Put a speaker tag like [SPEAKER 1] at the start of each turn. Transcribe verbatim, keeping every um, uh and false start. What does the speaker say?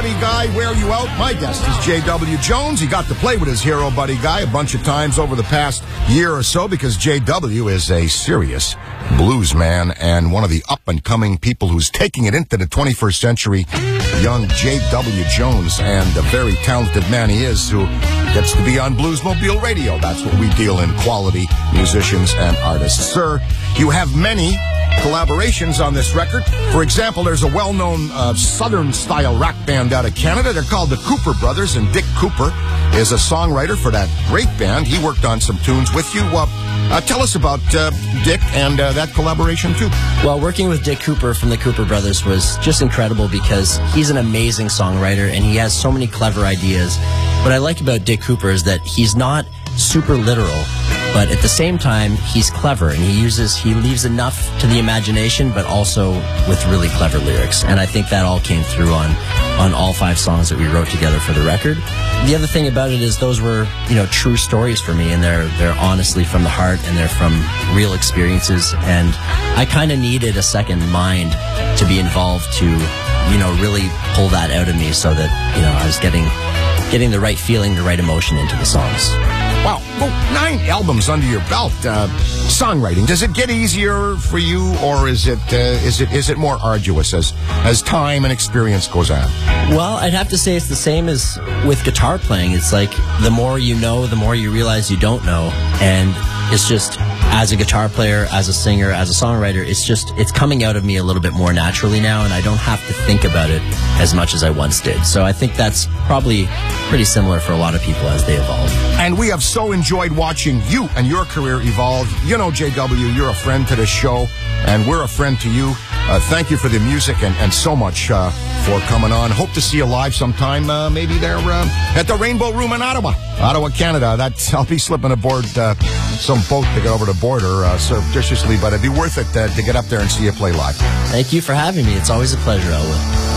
[SPEAKER 1] Buddy Guy, Wear You Out. My guest is J W. Jones. He got to play with his hero Buddy Guy a bunch of times over the past year or so because J W is a serious blues man and one of the up-and-coming people who's taking it into the twenty-first century. Young J W. Jones, and a very talented man he is, who gets to be on Bluesmobile Radio. That's what we deal in, quality musicians and artists. Sir, you have many collaborations on this record. For example, there's a well-known uh, Southern-style rock band out of Canada. They're called the Cooper Brothers, and Dick Cooper is a songwriter for that great band. He worked on some tunes with you. Uh, uh, tell us about uh, Dick and uh, that collaboration, too.
[SPEAKER 2] Well, working with Dick Cooper from the Cooper Brothers was just incredible because he's an amazing songwriter, and he has so many clever ideas. What I like about Dick Cooper is that he's not super literal, but at the same time, he's clever, and he uses, he leaves enough to the imagination, but also with really clever lyrics. And I think that all came through on, on all five songs that we wrote together for the record. The other thing about it is those were, you know, true stories for me, and they're, they're honestly from the heart, and they're from real experiences. And I kind of needed a second mind to be involved to, you know, really pull that out of me so that, you know, I was getting, getting the right feeling, the right emotion into the songs.
[SPEAKER 1] Wow, well, nine albums under your belt. Uh, songwriting, does it get easier for you, or is it uh, is it is it more arduous as as time and experience goes on?
[SPEAKER 2] Well, I'd have to say it's the same as with guitar playing. It's like the more you know, the more you realize you don't know, and it's just, as a guitar player, as a singer, as a songwriter, it's just, it's coming out of me a little bit more naturally now, and I don't have to think about it as much as I once did. So I think that's probably pretty similar for a lot of people as they evolve.
[SPEAKER 1] And we have so enjoyed watching you and your career evolve. You know, J W, you're a friend to this show, and we're a friend to you. Uh, thank you for the music and, and so much uh, for coming on. Hope to see you live sometime, uh, maybe there uh, at the Rainbow Room in Ottawa, Ottawa, Canada. That I'll be slipping aboard uh, some boat to get over the border uh, surreptitiously, but it'd be worth it uh, to get up there and see you play live.
[SPEAKER 2] Thank you for having me. It's always a pleasure, Elwood.